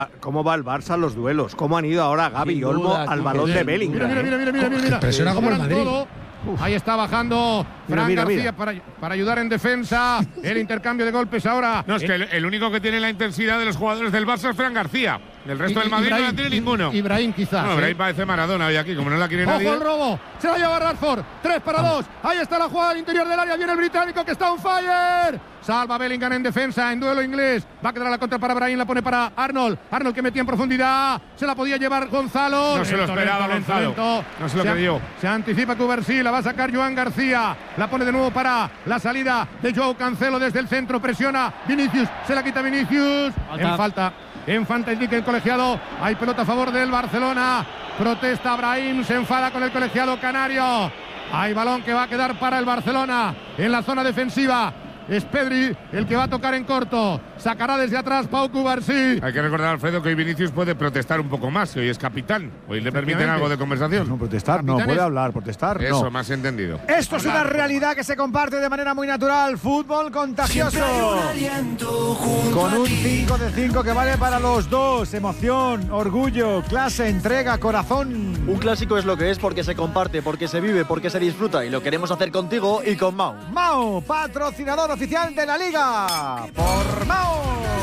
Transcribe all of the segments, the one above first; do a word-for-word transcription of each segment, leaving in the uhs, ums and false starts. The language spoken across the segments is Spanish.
cómo va el Barça en los duelos, cómo han ido ahora Gavi y Olmo al balón de Bellingham. Mira, mira, mira, mira, mira, mira. Presiona como el Madrid. Ahí está bajando Fran mira, García mira. Para, para ayudar en defensa. El intercambio de golpes ahora. No, es que el, el único que tiene la intensidad de los jugadores del Barça es Fran García. El resto del Madrid Ibrahim, no la tiene ninguno. Ibrahim quizás. No, ¿eh? Ibrahim parece Maradona hoy aquí, como no la quiere nadie. ¡Ojo el robo! Se la lleva Rashford. tres para dos. Ahí está la jugada al interior del área. Viene el británico que está on fire. Salva Bellingham en defensa, en duelo inglés. Va a quedar a la contra para Brahim, la pone para Arnold. Arnold que metía en profundidad. Se la podía llevar Gonzalo. No se lo esperaba Gonzalo. No se lo creyó. Se anticipa Cubarsí, la va a sacar Joan García. La pone de nuevo para la salida de Joao Cancelo desde el centro. Presiona Vinicius. Se la quita Vinicius. Falta. En falta. En falta indica el colegiado. Hay pelota a favor del Barcelona. Protesta Brahim. Se enfada con el colegiado canario. Hay balón que va a quedar para el Barcelona en la zona defensiva. Es Pedri el que va a tocar en corto. Sacará desde atrás Pau Cubarsí. Hay que recordar, Alfredo, que hoy Vinicius puede protestar un poco más, que hoy es capitán. Hoy le permiten algo de conversación. No, protestar, no, puede hablar, protestar, Eso, no. más entendido. Esto es una realidad que se comparte de manera muy natural. Fútbol contagioso. Con un cinco de cinco que vale para los dos. Emoción, orgullo, clase, entrega, corazón. Un clásico es lo que es porque se comparte, porque se vive, porque se disfruta. Y lo queremos hacer contigo y con Mau. Mau, patrocinador oficial de la Liga. Por Mau.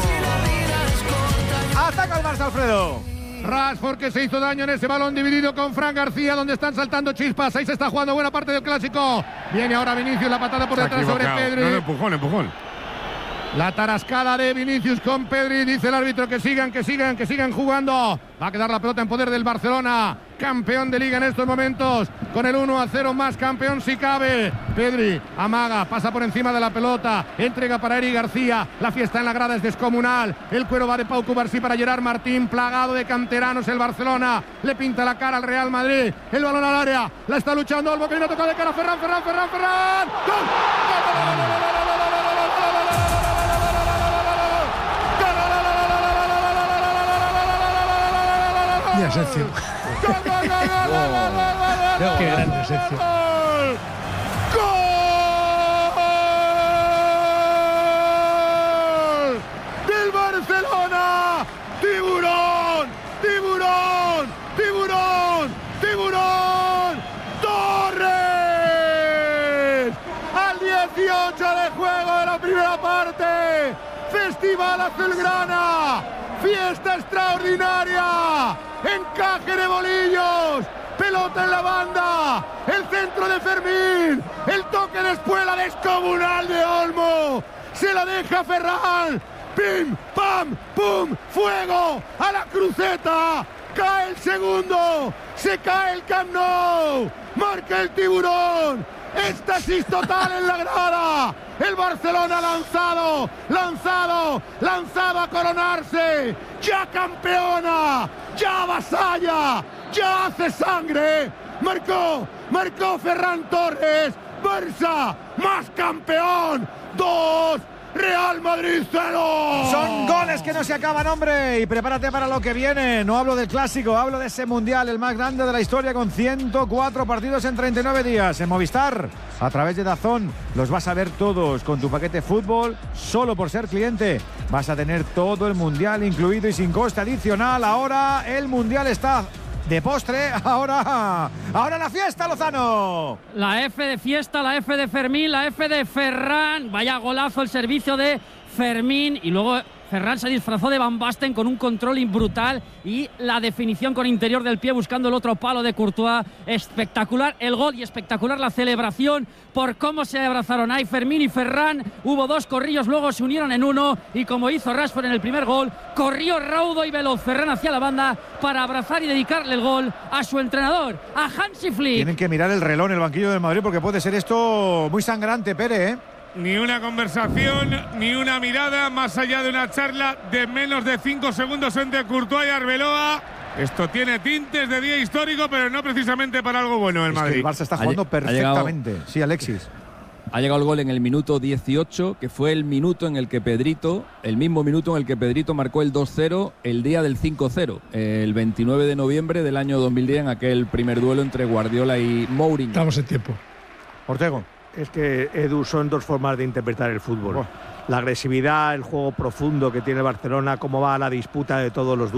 Ataca el Barça, Alfredo. Rashford que se hizo daño en ese balón dividido con Fran García, donde están saltando chispas. Ahí se está jugando buena parte del clásico. Viene ahora Vinicius, la patada por Se ha detrás sobre equivocado. Pedri. No, no, empujón, empujón. La tarascada de Vinicius con Pedri. Dice el árbitro que sigan, que sigan, que sigan jugando. Va a quedar la pelota en poder del Barcelona. Campeón de Liga en estos momentos. Con el uno a cero más campeón si cabe. Pedri amaga, pasa por encima de la pelota. Entrega para Eric García. La fiesta en la grada es descomunal. El cuero va de Pau Cubarsí para Gerard Martín. Plagado de canteranos el Barcelona. Le pinta la cara al Real Madrid. El balón al área. La está luchando Olmo que viene a tocar de cara. Ferran, Ferran, Ferran, Ferran. ¡Gol! Mira, Sergio. Qué grande, Sergio. ¡Gol! ¡Del Barcelona! ¡Tiburón! ¡Tiburón! ¡Tiburón! ¡Tiburón! ¡Torres! Al dieciocho de juego de la primera parte. Festival Azulgrana. Fiesta extraordinaria. Encaje de bolillos. Pelota en la banda. El centro de Fermín. El toque de espuela descomunal de Olmo. Se la deja Ferran. Pim, pam, pum. Fuego a la cruceta. Cae el segundo. Se cae el Camp Nou. Marca el Tiburón. Éxtasis total en la grada. El Barcelona lanzado, lanzado, lanzado a coronarse. Ya campeona, ya avasalla, ya hace sangre. Marcó, marcó Ferran Torres. Barça, más campeón. Dos. Real Madrid cero. Son goles que no se acaban, hombre. Y prepárate para lo que viene. No hablo del clásico, hablo de ese mundial, el más grande de la historia, con ciento cuatro partidos en treinta y nueve días. En Movistar, a través de DAZN, los vas a ver todos. Con tu paquete fútbol, solo por ser cliente, vas a tener todo el mundial incluido y sin coste adicional. Ahora el mundial está de postre. Ahora, ahora la fiesta, Lozano. La F de fiesta, la F de Fermín, la F de Ferran. Vaya golazo el servicio de Fermín. Y luego Ferran se disfrazó de Van Basten con un control brutal y la definición con interior del pie buscando el otro palo de Courtois. Espectacular el gol y espectacular la celebración por cómo se abrazaron ahí Fermín y Ferran. Hubo dos corrillos, luego se unieron en uno y como hizo Rashford en el primer gol, corrió raudo y veloz Ferran hacia la banda para abrazar y dedicarle el gol a su entrenador, a Hansi Flick. Tienen que mirar el reloj en el banquillo del Madrid porque puede ser esto muy sangrante, Pere, ¿eh? Ni una conversación, ni una mirada, más allá de una charla de menos de cinco segundos entre Courtois y Arbeloa. Esto tiene tintes de día histórico, pero no precisamente para algo bueno el Madrid. Es que el Barça está jugando ha perfectamente. llegado, sí, Alexis. Ha llegado el gol en el minuto dieciocho, que fue el minuto en el que Pedrito, el mismo minuto en el que Pedrito marcó el dos cero el día del cinco cero, el veintinueve de noviembre del año dos mil diez, en aquel primer duelo entre Guardiola y Mourinho. Estamos en tiempo. Ortego. Es que, Edu, son dos formas de interpretar el fútbol. Buah. La agresividad, el juego profundo que tiene el Barcelona, cómo va la disputa de todos los